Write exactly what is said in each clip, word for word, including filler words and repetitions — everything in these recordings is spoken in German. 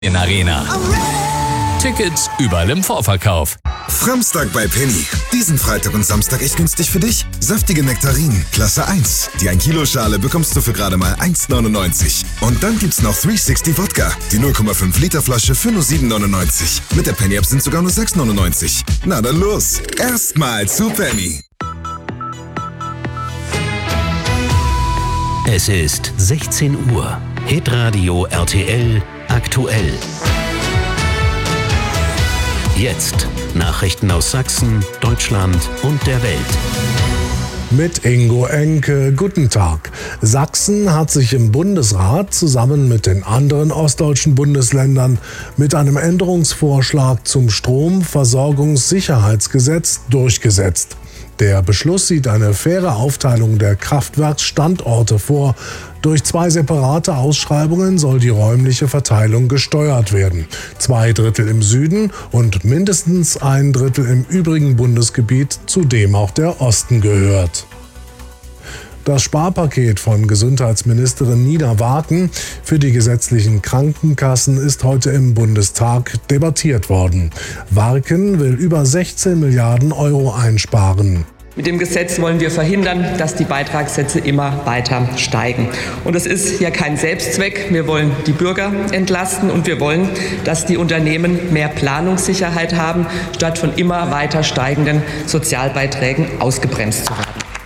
in Arena. Tickets überall im Vorverkauf. Framstag bei Penny. Diesen Freitag und Samstag echt günstig für dich. Saftige Nektarinen, Klasse eins. Die ein Kilo Schale bekommst du für gerade mal eins neunundneunzig. Und dann gibt's noch dreihundertsechzig Wodka. Die null Komma fünf Liter Flasche für nur sieben neunundneunzig. Mit der Penny App sind sogar nur sechs neunundneunzig. Na dann los. Erstmal zu Penny. Es ist sechzehn Uhr. Hitradio R T L aktuell. Jetzt Nachrichten aus Sachsen, Deutschland und der Welt. Mit Ingo Enke, guten Tag. Sachsen hat sich im Bundesrat zusammen mit den anderen ostdeutschen Bundesländern mit einem Änderungsvorschlag zum Stromversorgungssicherheitsgesetz durchgesetzt. Der Beschluss sieht eine faire Aufteilung der Kraftwerksstandorte vor. Durch zwei separate Ausschreibungen soll die räumliche Verteilung gesteuert werden. Zwei Drittel im Süden und mindestens ein Drittel im übrigen Bundesgebiet, zu dem auch der Osten gehört. Das Sparpaket von Gesundheitsministerin Nina Warken für die gesetzlichen Krankenkassen ist heute im Bundestag debattiert worden. Warken will über sechzehn Milliarden Euro einsparen. Mit dem Gesetz wollen wir verhindern, dass die Beitragssätze immer weiter steigen. Und es ist ja kein Selbstzweck. Wir wollen die Bürger entlasten und wir wollen, dass die Unternehmen mehr Planungssicherheit haben, statt von immer weiter steigenden Sozialbeiträgen ausgebremst zu werden.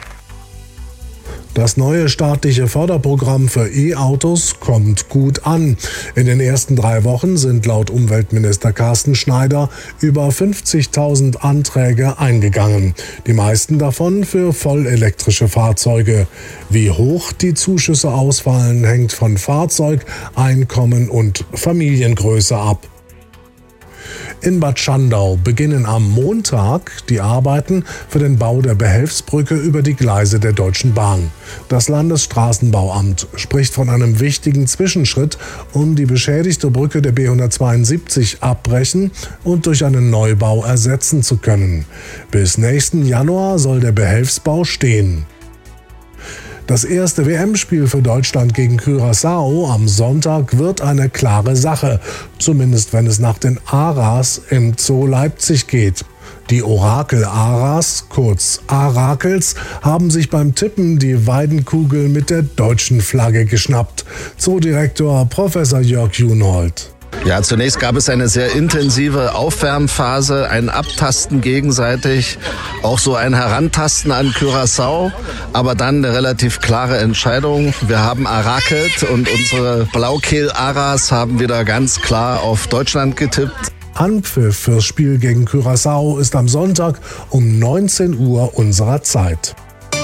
Das neue staatliche Förderprogramm für E-Autos kommt gut an. In den ersten drei Wochen sind laut Umweltminister Carsten Schneider über fünfzigtausend Anträge eingegangen. Die meisten davon für vollelektrische Fahrzeuge. Wie hoch die Zuschüsse ausfallen, hängt von Fahrzeug, Einkommen und Familiengröße ab. In Bad Schandau beginnen am Montag die Arbeiten für den Bau der Behelfsbrücke über die Gleise der Deutschen Bahn. Das Landesstraßenbauamt spricht von einem wichtigen Zwischenschritt, um die beschädigte Brücke der B hundertzweiundsiebzig abbrechen und durch einen Neubau ersetzen zu können. Bis nächsten Januar soll der Behelfsbau stehen. Das erste W M-Spiel für Deutschland gegen Curaçao am Sonntag wird eine klare Sache, zumindest wenn es nach den Aras im Zoo Leipzig geht. Die Orakel-Aras, kurz Arakels, haben sich beim Tippen die Weidenkugel mit der deutschen Flagge geschnappt. Zoodirektor Professor Jörg Junold. Ja, zunächst gab es eine sehr intensive Aufwärmphase, ein Abtasten gegenseitig, auch so ein Herantasten an Curaçao, aber dann eine relativ klare Entscheidung. Wir haben arakelt und unsere Blaukehl-Aras haben wieder ganz klar auf Deutschland getippt. Anpfiff fürs Spiel gegen Curaçao ist am Sonntag um neunzehn Uhr unserer Zeit.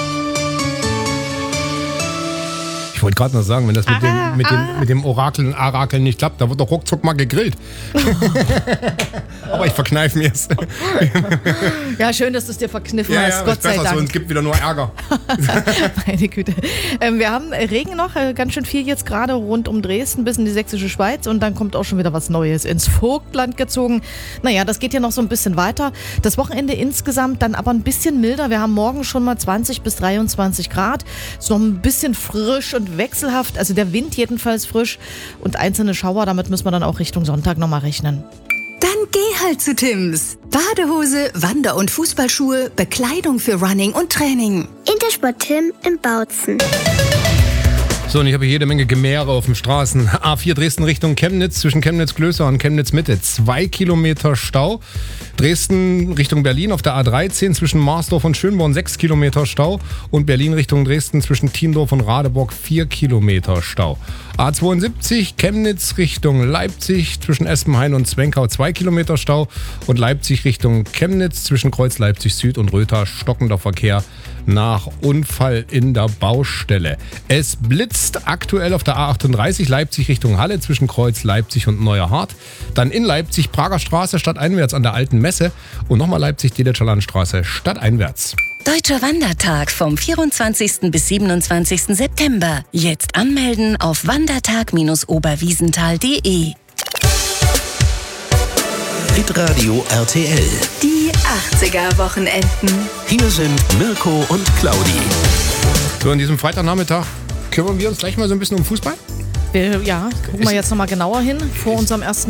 Ich wollte gerade noch sagen, wenn das mit dem, mit dem, mit dem Orakel und Arakel nicht klappt, da wird doch ruckzuck mal gegrillt. Aber ich verkneife mir es. Ja, schön, dass du es dir verkniffen ja, hast, ja, Gott sei besser Dank. So, es gibt wieder nur Ärger. Meine Güte. Ähm, wir haben Regen noch, äh, ganz schön viel jetzt gerade rund um Dresden bis in die sächsische Schweiz und dann kommt auch schon wieder was Neues ins Vogtland gezogen. Naja, das geht ja noch so ein bisschen weiter. Das Wochenende insgesamt dann aber ein bisschen milder. Wir haben morgen schon mal zwanzig bis dreiundzwanzig Grad. Ist noch ein bisschen frisch und wechselhaft, also der Wind jedenfalls frisch und einzelne Schauer, damit müssen wir dann auch Richtung Sonntag nochmal rechnen. Dann geh halt zu Timms. Badehose, Wander- und Fußballschuhe, Bekleidung für Running und Training. Intersport Tim in Bautzen. So, und ich habe hier jede Menge Gemäre auf den Straßen. A vier Dresden Richtung Chemnitz, zwischen Chemnitz-Glöser und Chemnitz-Mitte. Zwei Kilometer Stau. Dresden Richtung Berlin auf der A dreizehn zwischen Marsdorf und Schönborn sechs Kilometer Stau. Und Berlin Richtung Dresden zwischen Tiendorf und Radeburg vier Kilometer Stau. A zweiundsiebzig Chemnitz Richtung Leipzig zwischen Espenhain und Zwenkau zwei Kilometer Stau. Und Leipzig Richtung Chemnitz zwischen Kreuz Leipzig Süd und Rötha stockender Verkehr nach Unfall in der Baustelle. Es blitzt aktuell auf der A achtunddreißig Leipzig Richtung Halle zwischen Kreuz Leipzig und Neuerhardt. Dann in Leipzig Prager Straße stadteinwärts an der Alten Messe und nochmal Leipzig Dedetscher Landstraße stadteinwärts. Deutscher Wandertag vom vierundzwanzigsten bis siebenundzwanzigsten September. Jetzt anmelden auf wandertag Bindestrich oberwiesenthal punkt de. Hitradio R T L. Die achtziger-Wochenenden. Hier sind Mirko und Claudi. So, an diesem Freitagnachmittag kümmern wir uns gleich mal so ein bisschen um Fußball. Wir, ja, gucken wir jetzt nochmal genauer hin vor unserem ersten